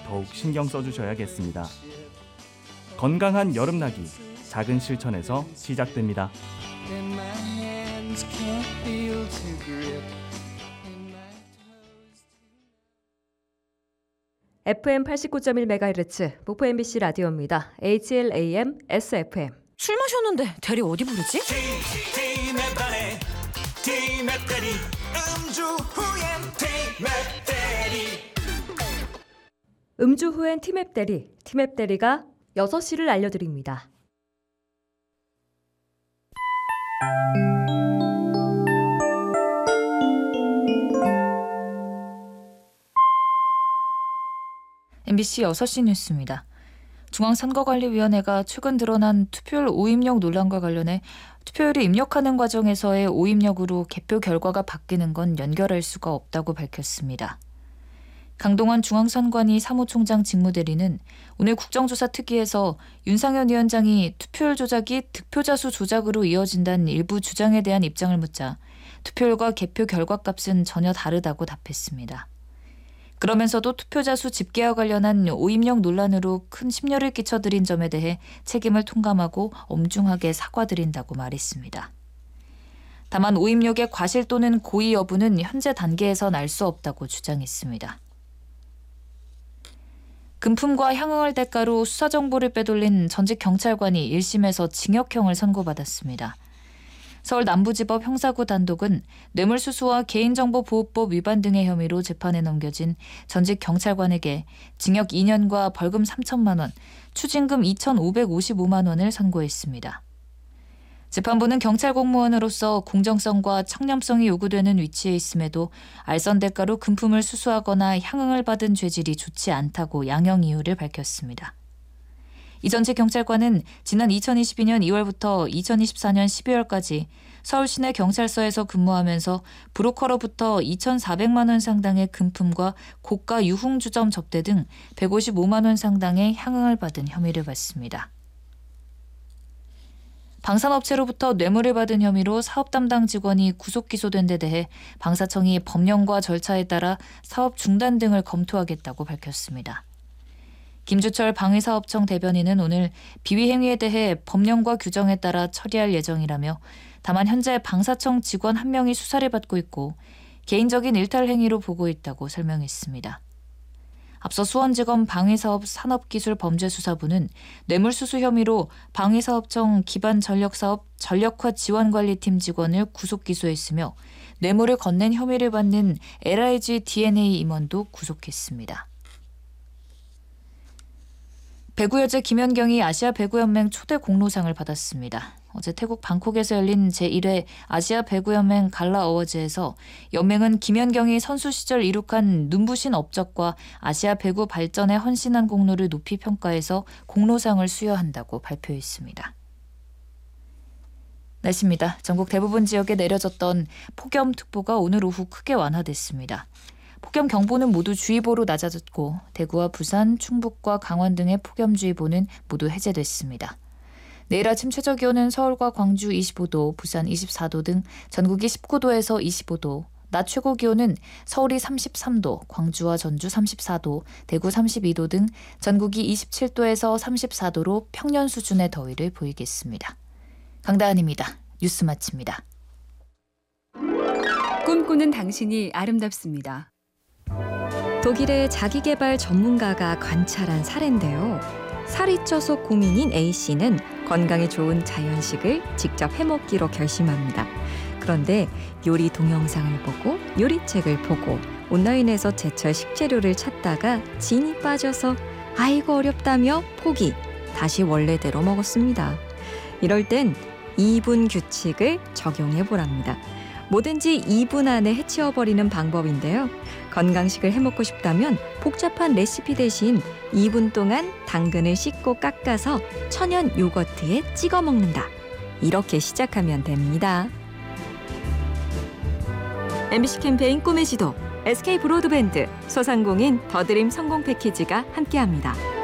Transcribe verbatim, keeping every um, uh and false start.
더욱 신경 써주셔야겠습니다. 건강한 여름나기, 작은 실천에서 시작됩니다. 에프엠 팔십구 점 일 메가헤르츠 목포 엠비씨 라디오입니다. 에이치엘에이엠 에스에프엠. 술 마셨는데 대리 어디 부르지? 음주 후엔 티맵 대리, 티맵 대리가 여섯 시를 알려드립니다. 엠비씨 여섯 시 뉴스입니다. 중앙선거관리위원회가 최근 드러난 투표율 오입력 논란과 관련해 투표율이 입력하는 과정에서의 오입력으로 개표 결과가 바뀌는 건 연결할 수가 없다고 밝혔습니다. 강동원 중앙선관위 사무총장 직무대리는 오늘 국정조사 특위에서 윤상현 위원장이 투표율 조작이 득표자 수 조작으로 이어진다는 일부 주장에 대한 입장을 묻자 투표율과 개표 결과값은 전혀 다르다고 답했습니다. 그러면서도 투표자 수 집계와 관련한 오입력 논란으로 큰 심려를 끼쳐드린 점에 대해 책임을 통감하고 엄중하게 사과드린다고 말했습니다. 다만 오입력의 과실 또는 고의 여부는 현재 단계에선 알 수 없다고 주장했습니다. 금품과 향응을 대가로 수사정보를 빼돌린 전직 경찰관이 일 심에서 징역형을 선고받았습니다. 서울 남부지법 형사구 단독은 뇌물수수와 개인정보보호법 위반 등의 혐의로 재판에 넘겨진 전직 경찰관에게 징역 이 년과 벌금 삼천만 원, 추징금 이천오백오십오만 원을 선고했습니다. 재판부는 경찰 공무원으로서 공정성과 청렴성이 요구되는 위치에 있음에도 알선 대가로 금품을 수수하거나 향응을 받은 죄질이 좋지 않다고 양형 이유를 밝혔습니다. 이 전직 경찰관은 지난 이천이십이 년 이월부터 이천이십사 년 십이월까지 서울 시내 경찰서에서 근무하면서 브로커로부터 이천사백만 원 상당의 금품과 고가 유흥주점 접대 등 백오십오만 원 상당의 향응을 받은 혐의를 받습니다. 방산업체로부터 뇌물을 받은 혐의로 사업 담당 직원이 구속 기소된 데 대해 방사청이 법령과 절차에 따라 사업 중단 등을 검토하겠다고 밝혔습니다. 김주철 방위사업청 대변인은 오늘 비위 행위에 대해 법령과 규정에 따라 처리할 예정이라며 다만 현재 방사청 직원 한 명이 수사를 받고 있고 개인적인 일탈 행위로 보고 있다고 설명했습니다. 앞서 수원지검 방위사업 산업기술범죄수사부는 뇌물수수 혐의로 방위사업청 기반전력사업 전력화 지원관리팀 직원을 구속 기소했으며 뇌물을 건넨 혐의를 받는 엘아이지 디엔에이 임원도 구속했습니다. 배구여제 김연경이 아시아 배구연맹 초대 공로상을 받았습니다. 어제 태국 방콕에서 열린 제일 회 아시아 배구연맹 갈라 어워즈에서 연맹은 김연경이 선수 시절 이룩한 눈부신 업적과 아시아 배구 발전에 헌신한 공로를 높이 평가해서 공로상을 수여한다고 발표했습니다. 날씨입니다. 전국 대부분 지역에 내려졌던 폭염특보가 오늘 오후 크게 완화됐습니다. 폭염경보는 모두 주의보로 낮아졌고 대구와 부산, 충북과 강원 등의 폭염주의보는 모두 해제됐습니다. 내일 아침 최저기온은 서울과 광주 이십오 도, 부산 이십사 도 등 전국이 십구 도에서 이십오 도, 낮 최고기온은 서울이 삼십삼 도, 광주와 전주 삼십사 도, 대구 삼십이 도 등 전국이 이십칠 도에서 삼십사 도로 평년 수준의 더위를 보이겠습니다. 강다한입니다. 뉴스 마칩니다. 꿈꾸는 당신이 아름답습니다. 독일의 자기개발 전문가가 관찰한 사례인데요. 살이 쪄서 고민인 A씨는 건강에 좋은 자연식을 직접 해먹기로 결심합니다. 그런데 요리 동영상을 보고 요리책을 보고 온라인에서 제철 식재료를 찾다가 진이 빠져서 아이고 어렵다며 포기, 다시 원래대로 먹었습니다. 이럴 땐 이 분 규칙을 적용해보랍니다. 뭐든지 이 분 안에 해치워버리는 방법인데요. 건강식을 해먹고 싶다면 복잡한 레시피 대신 이 분 동안 당근을 씻고 깎아서 천연 요거트에 찍어 먹는다. 이렇게 시작하면 됩니다. 엠비씨 캠페인 꿈의 지도, 에스케이 브로드밴드, 소상공인 더드림 성공 패키지가 함께합니다.